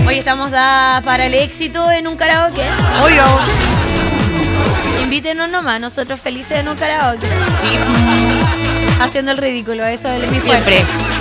Hoy estamos dadas para el éxito en un karaoke. Obvio. Invítenos nomás, nosotros felices en un karaoke. Sí. Haciendo el ridículo, eso es mi fuerte. Siempre.